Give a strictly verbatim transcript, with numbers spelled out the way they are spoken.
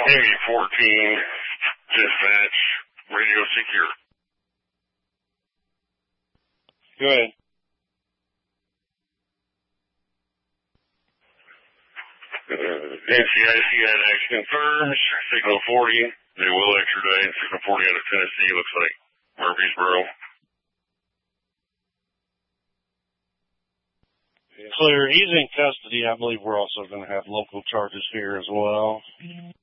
Amy fourteen, dispatch, radio secure. Go ahead. Uh, N C I C had action confirms, signal forty, they will extradite, signal forty out of Tennessee, looks like Murfreesboro. Clear. He's in custody. I believe we're also going to have local charges here as well.